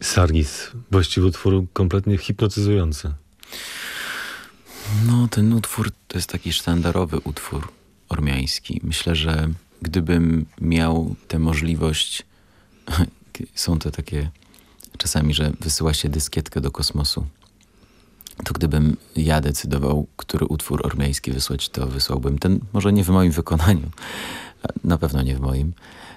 Sargis, właściwie utwór kompletnie hipnotyzujący. No, ten utwór to jest taki sztandarowy utwór ormiański. Myślę, że gdybym miał tę możliwość, są to takie czasami, że wysyła się dyskietkę do kosmosu, to gdybym ja decydował, który utwór ormiański wysłać, to wysłałbym ten, może nie w moim wykonaniu, na pewno nie w moim,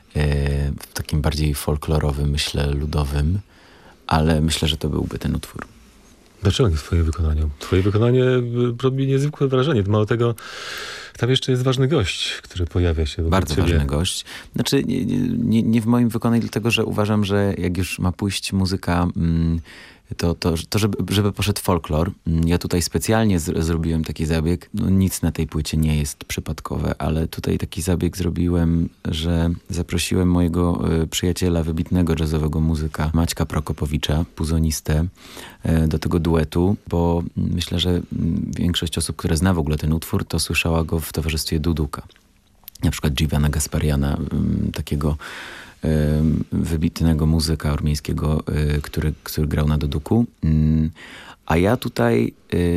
w takim bardziej folklorowym, myślę, ludowym, ale myślę, że to byłby ten utwór. Dlaczego nie w twoim wykonaniu? Twoje wykonanie robi niezwykłe wrażenie. Mało tego, tam jeszcze jest ważny gość, który pojawia się. Bardzo ważny gość. Znaczy nie w moim wykonaniu, dlatego że uważam, że jak już ma pójść muzyka, to żeby poszedł folklor. Ja tutaj specjalnie zrobiłem taki zabieg. No, nic na tej płycie nie jest przypadkowe, ale tutaj taki zabieg zrobiłem, że zaprosiłem mojego przyjaciela, wybitnego jazzowego muzyka Maćka Prokopowicza, puzonistę, do tego duetu, bo myślę, że większość osób, które zna w ogóle ten utwór, to słyszała go w towarzystwie Duduka. Na przykład Giovanna Gaspariana, takiego wybitnego muzyka ormiańskiego, który grał na duduku. A ja tutaj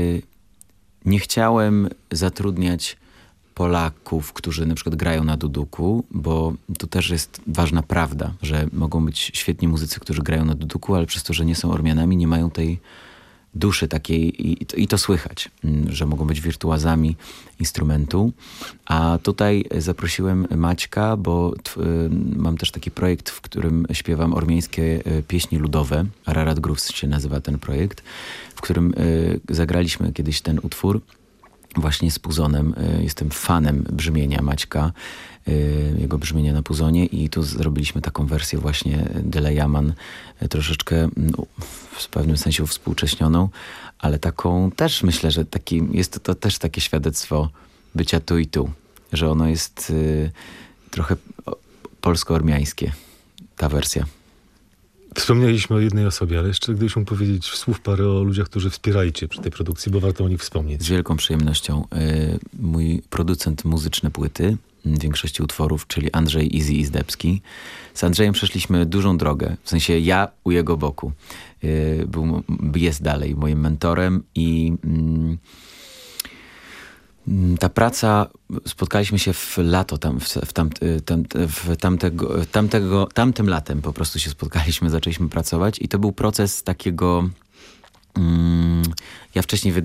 nie chciałem zatrudniać Polaków, którzy na przykład grają na duduku, bo tu też jest ważna prawda, że mogą być świetni muzycy, którzy grają na duduku, ale przez to, że nie są Ormianami, nie mają tej duszy takiej i to słychać, że mogą być wirtuazami instrumentu. A tutaj zaprosiłem Maćka, bo mam też taki projekt, w którym śpiewam ormiańskie pieśni ludowe. Ararat Grooves się nazywa ten projekt, w którym zagraliśmy kiedyś ten utwór właśnie z puzonem. Jestem fanem brzmienia Maćka, jego brzmienia na puzonie i tu zrobiliśmy taką wersję właśnie Dela Yaman, troszeczkę w pewnym sensie uwspółcześnioną, ale taką też myślę, że jest to też takie świadectwo bycia tu i tu, że ono jest trochę polsko-ormiańskie, ta wersja. Wspomnieliśmy o jednej osobie, ale jeszcze gdybyś mógł powiedzieć słów parę o ludziach, którzy wspierali cię przy tej produkcji, bo warto o nich wspomnieć. Z wielką przyjemnością. Mój producent muzyczny płyty, większości utworów, czyli Andrzej Easy Izdebski. Z Andrzejem przeszliśmy dużą drogę, w sensie ja u jego boku. Jest dalej moim mentorem i ta praca, spotkaliśmy się w lato, tamtym latem po prostu się spotkaliśmy, zaczęliśmy pracować i to był proces takiego, ja wcześniej